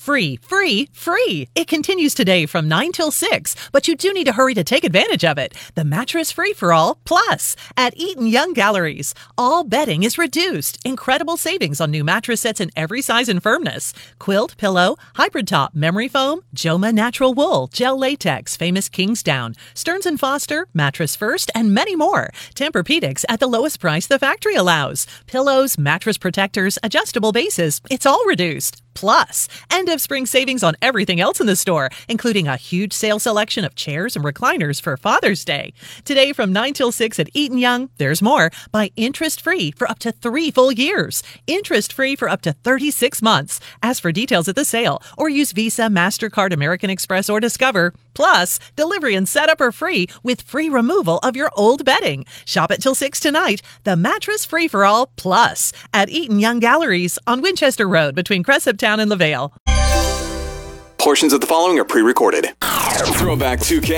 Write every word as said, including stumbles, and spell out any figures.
free, free, free. It continues today from nine till six, but you do need to hurry to take advantage of it. The Mattress Free-for-All Plus at Eaton Young Galleries. All bedding is reduced. Incredible savings on new mattress sets in every size and firmness. Quilt, pillow, hybrid top, memory foam, Joma natural wool, gel latex, famous Kingsdown, Stearns and Foster, Mattress First, and many more. Tempur-Pedics at the lowest price the factory allows. Pillows, mattress protectors, adjustable bases, it's all reduced. Plus, end of spring savings on everything else in the store, including a huge sale selection of chairs and recliners for Father's Day. Today from nine till six at Eaton Young, there's more. Buy interest-free for up to three full years. Interest-free for up to thirty-six months. Ask for details at the sale or use Visa, MasterCard, American Express, or Discover. Plus, delivery and setup are free with free removal of your old bedding. Shop it till six tonight. The Mattress Free-for-All Plus at Eaton Young Galleries on Winchester Road between Crescent Town and LaVale. Portions of the following are pre-recorded. Throwback two K.